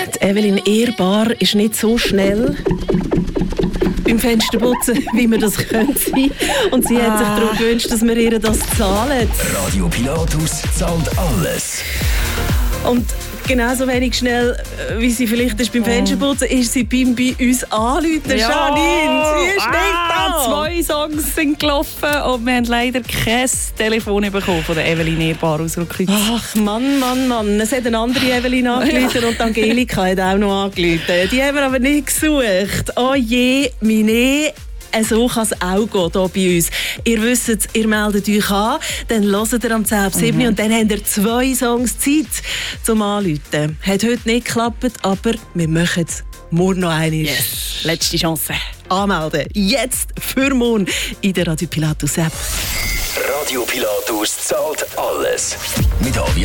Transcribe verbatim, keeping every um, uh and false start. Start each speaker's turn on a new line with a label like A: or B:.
A: Die Evelyn Ehrbar ist nicht so schnell beim Fensterputzen, wie wir das können sein. Und sie ah. hat sich darum gewünscht, dass wir ihr das zahlen.
B: Radio Pilatus zahlt alles.
A: Und genauso wenig schnell, wie sie vielleicht ist beim Fensterputzen, ist sie beim bei uns anrufen.
C: Ja.
A: Janine, sie ist
C: ah,
A: nicht da.
C: Zwei Songs sind gelaufen und wir haben leider kein Telefon bekommen von der Evelyn Ehrbar aus Rückkreuz.
A: Ach Mann, Mann, Mann. Es hat eine andere Evelyn angerufen ja. und Angelika hat auch noch angerufen. Die haben wir aber nicht gesucht. Oh je, meine. So kann es auch gehen hier bei uns. Ihr wisst es, ihr meldet euch an, dann hört ihr am zehn ab sieben mhm. und dann habt ihr zwei Songs Zeit zum Anrufen. Hat heute nicht geklappt, aber wir machen es morgen noch einmal.
C: Yes. Letzte Chance.
A: Anmelden. Jetzt für morgen in der Radio Pilatus App.
B: Radio Pilatus zahlt alles. Mit